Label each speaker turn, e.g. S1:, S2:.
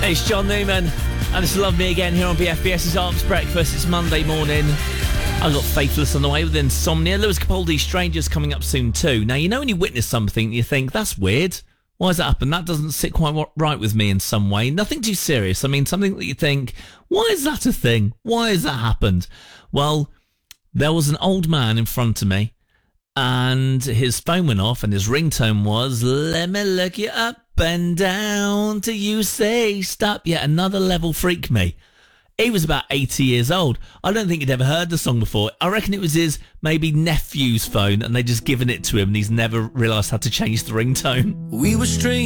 S1: It's John Newman, and it's Love Me Again here on BFBS's Arts Breakfast. It's Monday morning. I've got Faithless on the way with Insomnia. Lewis Capaldi's Strangers coming up soon too. Now, you know when you witness something, you think, that's weird. Why has that happened? That doesn't sit quite right with me in some way. Nothing too serious. I mean, something that you think, why is that a thing? Why has that happened? Well, there was an old man in front of me, and his phone went off, and his ringtone was, let me look you up and down till you say stop. Yet another level freak me. He was about 80 years old. I don't think he'd ever heard the song before. I reckon it was his maybe nephew's phone, and they just given it to him, and he's never realised how to change the ringtone.
S2: We were strangers.